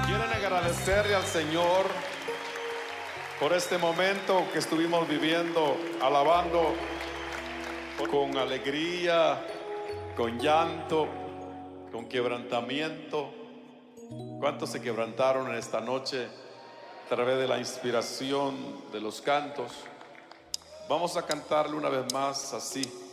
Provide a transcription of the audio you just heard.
Quieren agradecerle al Señor por este momento que estuvimos viviendo, alabando con alegría, con llanto, con quebrantamiento. ¿Cuántos se quebrantaron en esta noche a través de la inspiración de los cantos? Vamos a cantarle una vez más así.